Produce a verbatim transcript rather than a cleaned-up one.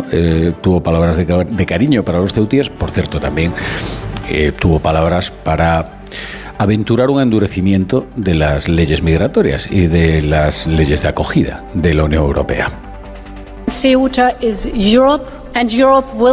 eh, tuvo palabras de, de cariño para los ceutíes, por cierto, también eh, tuvo palabras para aventurar un endurecimiento de las leyes migratorias y de las leyes de acogida de la Unión Europea. Ceuta is Europe and Europe will